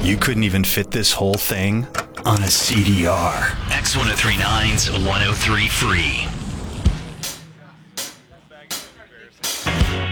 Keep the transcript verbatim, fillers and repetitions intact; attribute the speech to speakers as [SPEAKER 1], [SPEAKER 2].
[SPEAKER 1] You couldn't even fit this whole thing on a C D R.
[SPEAKER 2] X ten thirty-nine's one oh three Free.